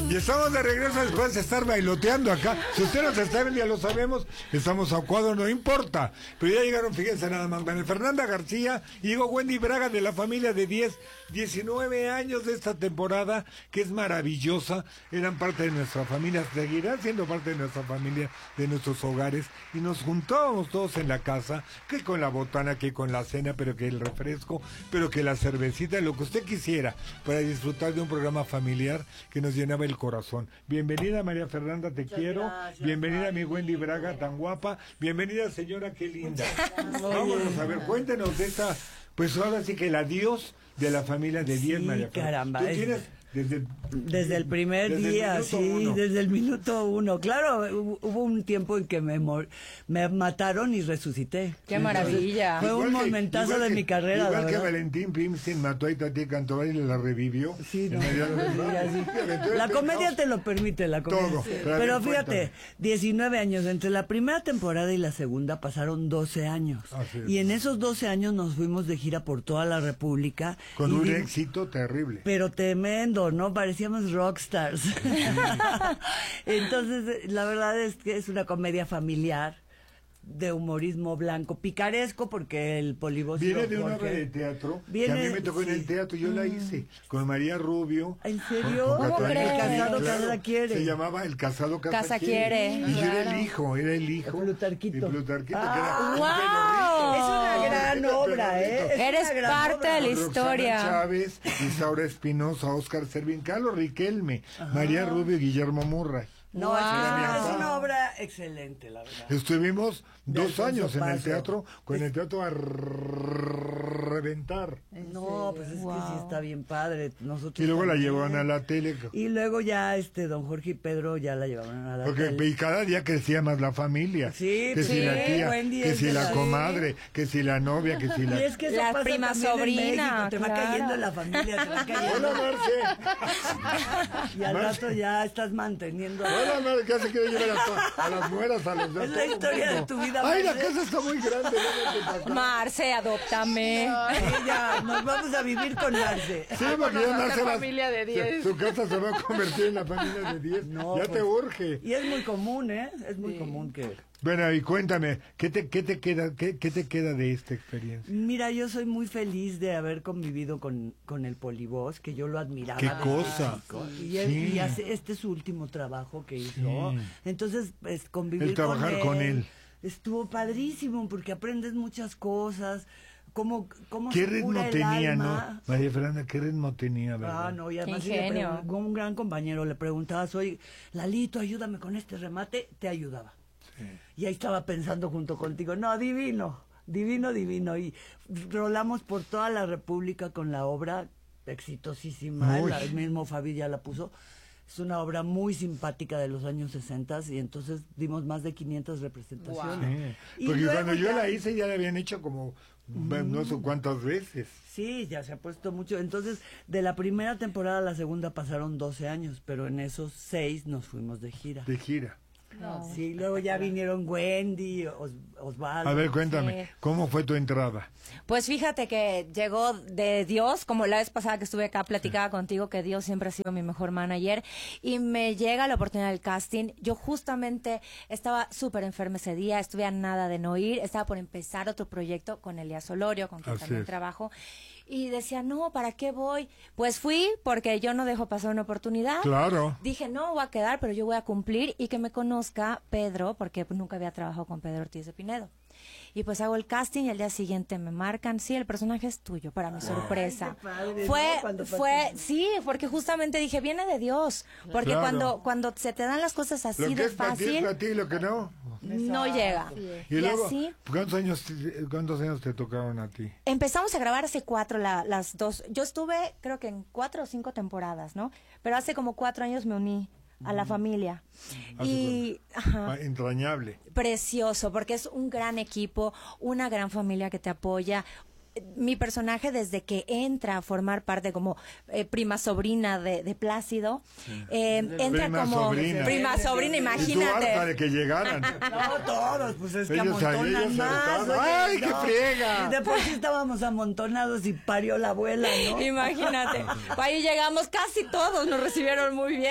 Y estamos de regreso después de estar bailoteando acá. Si usted nos está viendo, ya lo sabemos, estamos a cuadro, no importa. Pero ya llegaron, fíjense nada más, María Fernanda García y llegó Wendy Braga de la familia de 19 años de esta temporada, que es maravillosa. Eran parte de nuestra familia, seguirán siendo parte de nuestra familia, de nuestros hogares. Y nos juntábamos todos en la casa, que con la botana, que con la cena, pero que el refresco, pero que la cervecita, lo que usted quisiera, para disfrutar de un programa familiar que nos llenaba el corazón. Bienvenida María Fernanda, te quiero. Gracias, bienvenida mi Wendy Braga, tan guapa. Bienvenida señora, qué linda. Vámonos a ver, cuéntenos de esta, pues ahora sí que el adiós de la familia de 10, María Fernanda. Caramba. ¿Tú tienes desde el primer día, desde el minuto 1. Claro, hubo un tiempo en que me mataron y resucité. ¡Qué maravilla! Fue un momentazo de mi carrera. Igual que Valentín Pimstein mató a Tati Cantoral y la revivió. Sí, no, la comedia te lo permite, la comedia. Todo. Pero fíjate, 19 años, entre la primera temporada y la segunda pasaron 12 años. Y en esos 12 años nos fuimos de gira por toda la República. Con un éxito terrible. Pero tremendo, ¿no? Parecíamos rockstars. Entonces, la verdad es que es una comedia familiar, de humorismo blanco, picaresco, porque el Polivoz viene de una obra de teatro que a mí me tocó en el teatro, yo la hice con María Rubio. ¿En serio? ¿Cómo crees? El casado casa quiere. Se llamaba El casado casa quiere. Y yo era el hijo. Plutarquito. Y Plutarquito, que era ¡wow! Es una gran obra, Eres parte de la historia. Roxana Chávez, Isaura Espinosa, Óscar Servín, Carlos Riquelme, María Rubio y Guillermo Murray. No, es una obra excelente, la verdad. Estuvimos 2 años en el teatro, con el teatro a reventar. No, pues es que sí está bien padre. Nosotros y luego la llevaban a la tele. Y luego ya don Jorge y Pedro ya la llevaban a la tele. Y cada día crecía más la familia. Sí, que si la tía, Wendy, que si la comadre, que si la novia, que si la... Y es que la prima sobrina. Te va cayendo en la familia, te va cayendo. Hola, Marce. Y al rato ya estás manteniendo... Hola, Marce, que se quiere llevar a las mueras, a los... Es la historia de tu vida. Ay, la casa está muy grande. Marce, adóptame. Ya, nos vamos a vivir con Marce. Sí, porque ya nace la familia de 10. Su casa se va a convertir en la familia de 10. No, ya pues, te urge. Y es muy común, ¿eh? Es muy común que... Bueno, y cuéntame, ¿qué te queda de esta experiencia? Mira, yo soy muy feliz de haber convivido con el Polivoz, que yo lo admiraba. ¡Qué cosa! Y este es su último trabajo que hizo. Entonces, pues, convivir trabajar con él estuvo padrísimo, porque aprendes muchas cosas. ¿Cómo ¿Qué se ritmo cura el tenía, alma? no? María Fernanda, ¿qué ritmo tenía, verdad? No, y además con un gran compañero le preguntabas, oye, Lalito, ayúdame con este remate, te ayudaba. Sí. Y ahí estaba pensando junto contigo, no, divino. Y rolamos por toda la República con la obra, exitosísima, el mismo Fabi ya la puso. Es una obra muy simpática de los años 60 y entonces dimos más de 500 representaciones. Sí, porque cuando yo la hice ya la habían hecho como no sé cuántas veces. Sí, ya se ha puesto mucho. Entonces, de la primera temporada a la segunda pasaron 12 años, pero en esos 6 nos fuimos de gira. No. Sí, luego ya vinieron Wendy, Osvaldo. A ver, cuéntame, ¿cómo fue tu entrada? Pues fíjate que llegó de Dios, como la vez pasada que estuve acá, platicaba contigo que Dios siempre ha sido mi mejor manager, y me llega la oportunidad del casting. Yo justamente estaba súper enferma ese día, estuve a nada de no ir, estaba por empezar otro proyecto con Elías Olorio, con quien también trabajo, y decía, no, ¿para qué voy? Pues fui, porque yo no dejo pasar una oportunidad. Claro. Dije, no, voy a quedar, pero yo voy a cumplir, y que me conozca Pedro, porque nunca había trabajado con Pedro Ortiz de Pinedo. Y pues hago el casting y al día siguiente me marcan, sí, el personaje es tuyo, para mi sorpresa. Padre, fue, sí, porque justamente dije, viene de Dios, porque cuando se te dan las cosas así lo que de es fácil, para ti, lo que no llega. Y luego, así, ¿cuántos años te tocaron a ti? empezamos a grabar hace 4 las 2. Yo estuve, creo que en 4 o 5 temporadas, ¿no? Pero hace como 4 años me uní a la familia. Y entrañable. Precioso, porque es un gran equipo, una gran familia que te apoya. mi personaje desde que entra a formar parte como prima sobrina de Plácido, entra Prima como sobrina. prima sobrina, Y tú harta imagínate. de que llegaran. No, todos, pues es que Ellos ahí, amontonan ellos más. sentados. ¡Ay, qué friega! Y de por sí estábamos amontonados y parió la abuela, ¿no? Imagínate. Ahí llegamos casi todos, nos recibieron muy bien.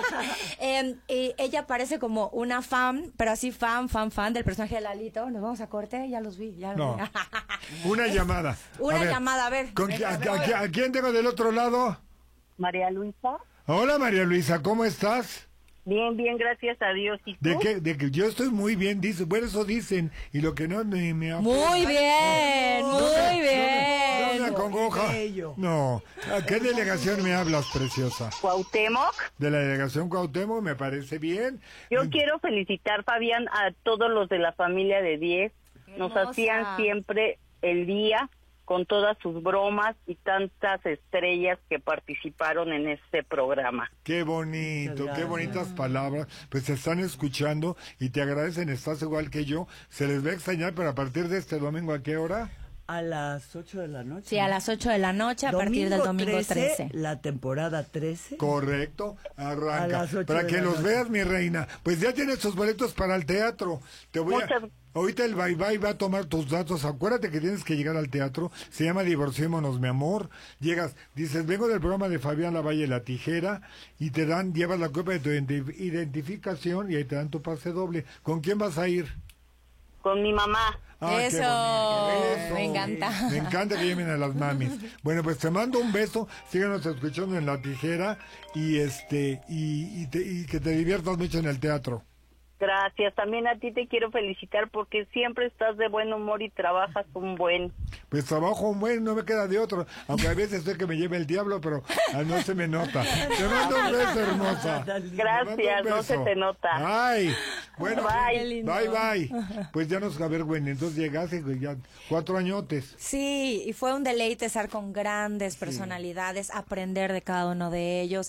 Y ella parece como una fan, pero así fan del personaje de Lalito. Nos vamos a corte, ya los vi. No. Una llamada. Una A ver, llamada, a ver. ¿A quién tengo del otro lado? María Luisa. Hola, María Luisa, ¿cómo estás? Bien, bien, gracias a Dios. ¿Y tú? De que yo estoy muy bien, dice, bueno, eso dicen, y lo que no me Muy bien, muy No bien. me acongoja. bello. No, ¿a qué delegación me hablas, preciosa? Cuauhtémoc. De la delegación Cuauhtémoc, me parece bien. Yo quiero felicitar, Fabián, a todos los de la familia de 10. Nos Hermosa. hacían siempre el día con todas sus bromas y tantas estrellas que participaron en este programa. Qué bonito, qué bonitas palabras. Pues se están escuchando y te agradecen, estás igual que yo. Se les va a extrañar, pero a partir de este domingo, ¿a qué hora? A las 8 de la noche. Sí, a las 8 de la noche, a partir del domingo 13. La temporada 13. Correcto, arranca. A las 8 para de que la los noche. veas, mi reina. Pues ya tienes tus boletos para el teatro. Te voy Muchas- Ahorita el Bye Bye va a tomar tus datos. Acuérdate que tienes que llegar al teatro. Se llama Divorciémonos, mi amor. Llegas, dices, vengo del programa de Fabián Lavalle La Tijera, y te dan, llevas la copia de tu identificación y ahí te dan tu pase doble. ¿Con quién vas a ir? Con mi mamá. Ah, qué Eso, bonito. me encanta. Me encanta que llamen a las mamis. Bueno, pues te mando un beso. Síganos escuchando en La Tijera y y que te diviertas mucho en el teatro. Gracias. También a ti te quiero felicitar porque siempre estás de buen humor y trabajas un buen. Pues trabajo un buen, no me queda de otro. Aunque a veces estoy que me lleve el diablo, pero no se me nota. Te mando un beso, hermosa. Te mando Gracias, un no se beso. te nota. Ay, bueno, Bye. Qué lindo. bye. Pues ya nos, a ver, Gwen, entonces llegaste ya 4 añotes. Sí, y fue un deleite estar con grandes personalidades, aprender de cada uno de ellos,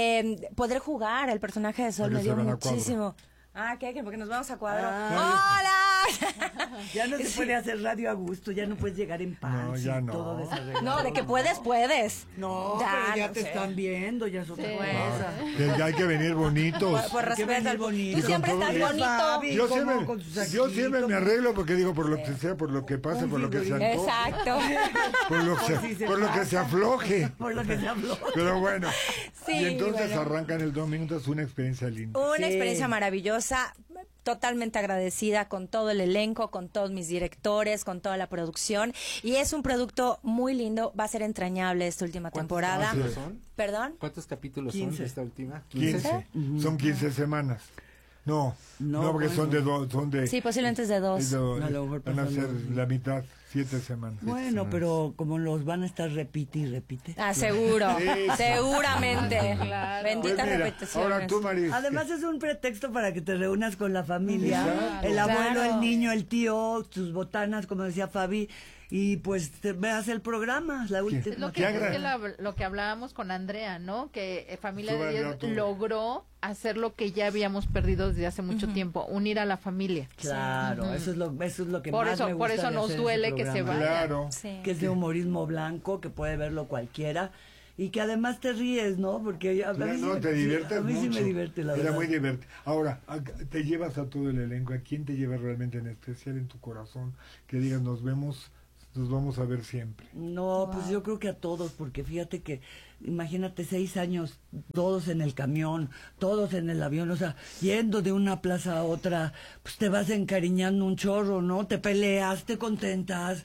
poder jugar el personaje de Sol Para me que dio se van a cuadro. muchísimo. ¿Qué? Porque nos vamos a cuadro. Ah. ¡Hola! Ya no se puede hacer radio a gusto, ya no puedes llegar en paz. No, ya y no. todo desarreglado. No, de que puedes. No, Ya, pero ya no te sé. están viendo, ya es otra cosa. Que ya hay que venir bonitos. Por Hay que respeto. venir bonito. Tú siempre Y con estás todo bonito. Fabi. Yo ¿Cómo? siempre, Con sus yo saquitos. siempre me arreglo porque digo por lo que sea, por lo que pase, Un por lo que se figurino. antoje, Exacto. por lo Por que, si se por lo que pasa. se afloje. Por lo que se habló. Pero bueno, Sí, y entonces bueno. arrancan el domingo, entonces una experiencia linda. Una Sí. experiencia maravillosa, totalmente agradecida con todo el elenco, con todos mis directores, con toda la producción. Y es un producto muy lindo, va a ser entrañable esta última temporada. capítulos son? ¿Perdón? ¿Cuántos capítulos 15. son de esta última? 15. Son 15 semanas. No, No, porque son de bueno. dos, son de... Sí, posiblemente es de dos. A lo mejor van a pasan ser los- la mitad, 7 semanas. Bueno, pero como los van a estar repite y repite. Ah, seguro, Sí. seguramente. Pues Benditas mira, repeticiones. ahora tú, Maris. Además es un pretexto para que te reúnas con la familia, Exacto. el abuelo, Claro. el niño, el tío, tus botanas, como decía Fabi, y pues te veas el programa, la Es última. lo Qué que, agradable. lo que hablábamos con Andrea, ¿no? Que Familia Suban de ya 10 todo. logró hacer lo que ya habíamos perdido desde hace mucho tiempo, unir a la familia. Claro, eso es lo que Por más eso- me por gusta eso de nos hacer duele ese que se programa. vaya. Claro. Sí. Que es de humorismo blanco, que puede verlo cualquiera. Y que además te ríes, ¿no? Porque a mí, No, sí, te diviertes a mí mucho. sí me divierte, la Era verdad. muy divertido. Ahora, te llevas a todo el elenco. ¿A quién te llevas realmente en especial en tu corazón? Que digas, nos vamos a ver siempre. No, pues yo creo que a todos, porque fíjate que, imagínate, 6 años, todos en el camión, todos en el avión, o sea, yendo de una plaza a otra, pues te vas encariñando un chorro, ¿no? Te peleas, te contentas,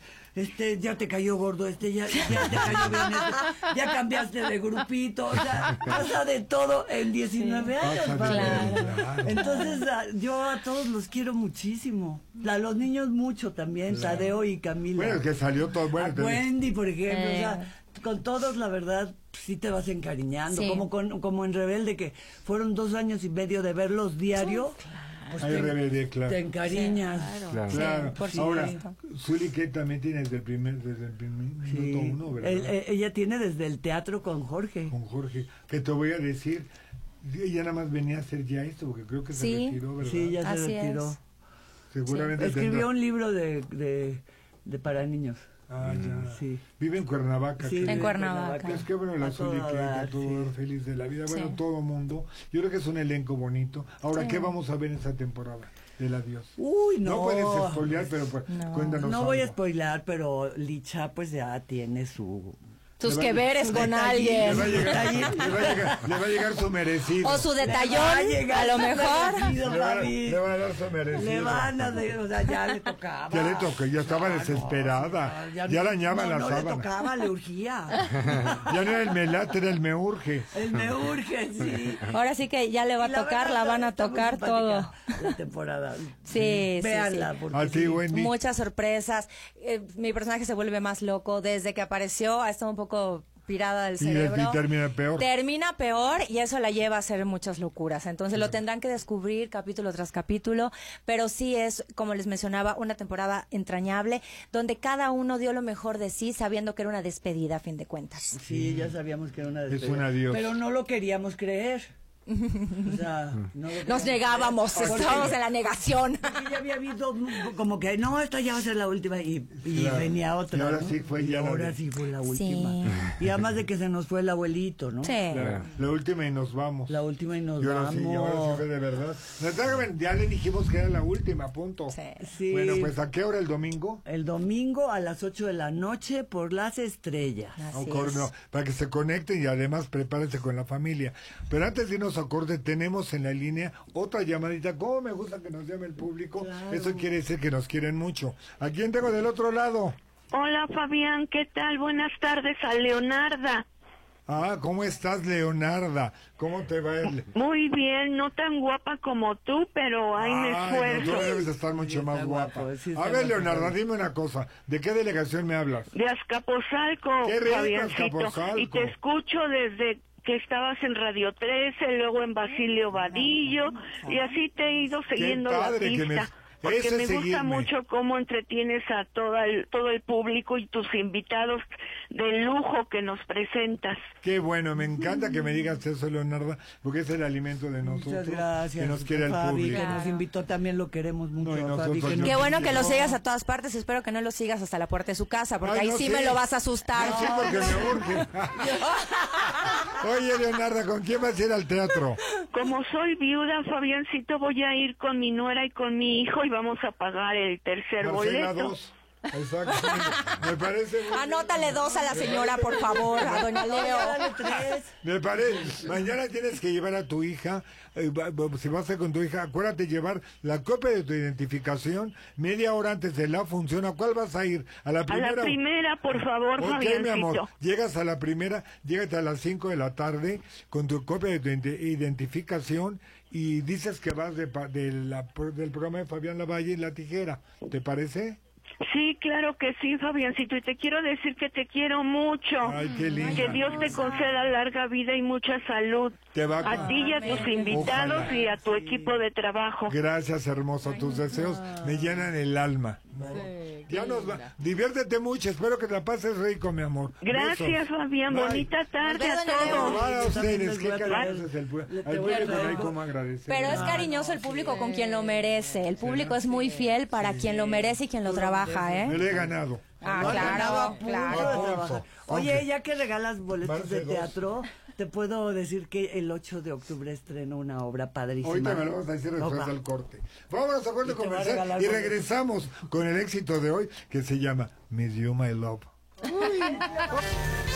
ya te cayó gordo, ya te cayó bien, ya cambiaste de grupito, o sea, pasa de todo en 19 años. Pasa de Pablo. todo, claro. Entonces, yo a todos los quiero muchísimo. A los niños mucho también, Tadeo y Camila. Bueno, que salió todo A bueno. Wendy, por ejemplo, o sea, con todos, la verdad, sí te vas encariñando, Sí. como en Rebelde, que fueron 2 años y medio de verlos diario, pues Ay, Rebelde, claro. te encariñas. Claro. Claro. por Ahora, supuesto. Zuli, que también tiene desde el primer Sí. minuto 1, ¿verdad? Ella tiene desde el teatro con Jorge. Con Jorge, que te voy a decir, ella nada más venía a hacer ya esto, porque creo que Sí. se retiró, ¿verdad? Sí, ya se Así retiró. es. Seguramente Escribió tendrá- un libro de para niños. Ah, ya. Sí. Vive en Cuernavaca. Sí, creo. En Cuernavaca. Es que bueno, la A todo Zuliqueta, dar, todo sí. feliz de la vida, bueno, Sí. todo mundo. Yo creo que es un elenco bonito. Ahora, Sí. ¿qué vamos a ver en esta temporada del Adiós? Uy, no. No puedes spoilear, pero pues, No. cuéntanos No voy a algo. spoilar, pero Licha pues ya tiene su... Sus Le va- que veres su con detallín. Le alguien. va a llegar, le va a llegar su merecido. O su Le va detallón, llegar a lo su mejor. merecido, Le van Fabi. le van a dar su merecido. Le van a de, o sea, ya le tocaba. Ya le tocó, ya estaba desesperada. Ya arañaba la no sábana. le tocaba, le urgía. Ya no era el melate, era el me urge. Él me urge, sí. Ahora sí que ya le va a Y la tocar, verdad, la van a está muy tocar todo. simpática la temporada. Sí, sí, Véanla, sí. porque A ti, sí. Wendy. Muchas sorpresas. Mi personaje se vuelve más loco. Desde que apareció ha estado un poco pirada del cerebro. Y termina peor. Termina peor y eso la lleva a hacer muchas locuras. Entonces lo tendrán que descubrir capítulo tras capítulo, pero sí es, como les mencionaba, una temporada entrañable donde cada uno dio lo mejor de sí sabiendo que era una despedida a fin de cuentas. Sí, ya sabíamos que era una despedida. un adiós. Pero no lo queríamos creer. O sea, no lo Nos queríamos negábamos, creer. estábamos en la negación. Porque ya había habido como que no, esta ya va a ser la última y Claro. venía otra. Y ahora ¿no? sí fue Y ya la ahora de- sí fue la última. Sí. Y además de que se nos fue el abuelito, ¿no? Sí. La última y nos vamos. La última y nos Y ahora vamos. sí, fue de verdad. Ya le dijimos que era la última, punto. Sí. Sí. Bueno, pues ¿a qué hora el domingo? El domingo a las 8 de la noche por Las Estrellas. Así No, es. no, para que se conecten y además prepárense con la familia. Pero antes de irnos a corte, tenemos en la línea otra llamadita. ¿Cómo me gusta que nos llame el público? Claro. Eso quiere decir que nos quieren mucho. ¿A quién tengo del otro lado? Hola Fabián, ¿qué tal? Buenas tardes a Leonarda. Ah, ¿cómo estás, Leonarda? ¿Cómo te va el... Muy bien, no tan guapa como tú, pero ahí me Ay, no, tú esfuerzo. debes estar mucho Sí, más está guapa. guapo, sí, A está ver, guapo. Leonarda, dime una cosa. ¿De qué delegación me hablas? De Azcapotzalco, Qué rico, Fabiancito. Azcapotzalco. Y te escucho desde que estabas en Radio 13, luego en Basilio Vadillo, y así te he ido siguiendo la padre que me- pista. Porque eso es me gusta seguirme. mucho cómo entretienes a todo el público y tus invitados de lujo que nos presentas. Qué bueno, me encanta que me digas eso, Leonarda, porque es el alimento de nosotros. Muchas gracias. Que nos quiere el Fabi, público. que nos invitó también, lo queremos mucho. No, y a nosotros Fabi, que no. nos Qué bueno que lo invitó. sigas a todas partes. Espero que no lo sigas hasta la puerta de su casa, porque Ay, ahí no sí sé. me lo vas a asustar. No, sí, porque me urge. Oye, Leonarda, ¿con quién vas a ir al teatro? Como soy viuda, Fabiancito, voy a ir con mi nuera y con mi hijo y vamos a pagar el tercer Marcela boleto. 2. Exacto. Me parece muy bien. Anótale 2 a la señora, por favor, a doña Leo. Dale 3. Me parece. Mañana tienes que llevar a tu hija, si vas a ir con tu hija, acuérdate llevar la copia de tu identificación media hora antes de la función. ¿A cuál vas a ir? ¿A la A primera? la primera, por favor, Ok, mi Fabiancito. amor, llegas a la primera, llégate a las 5 de la tarde con tu copia de tu identificación y dices que vas del programa de Fabián Lavalle y La Tijera. ¿Te parece? Sí, claro que sí, Fabiancito, y te quiero decir que te quiero mucho. Ay, qué linda. Que Dios te conceda larga vida y mucha salud. Te va A ti y a tus invitados Ojalá. y a tu equipo de trabajo. Gracias, hermoso. Tus deseos me llenan el alma. Ya nos va. Diviértete mucho. Espero que la pases rico, mi amor. Gracias, Besos. Fabián. Bye. Bonita tarde a Nos vemos, todos. Para Yo también ustedes, les qué voy a traer. cariñoso es el Le público. te Al voy a público no hay traer. cómo agradecer. Pero es cariñoso el público con quien lo merece. El público es muy fiel para quien lo merece y quien lo trabaja, Me ¿eh? lo he ganado. Ah, Lo has ganado a claro, punto claro. de A trabajar. punto. Oye, Ok. ya que regalas boletos Marce de dos. teatro, te puedo decir que el 8 de octubre estreno una obra padrísima. Ahorita me lo vamos a decir después Opa. del corte. Vámonos a corte Y te va a comercial regalar y boletos. regresamos con el éxito de hoy que se llama Miss You, My Love.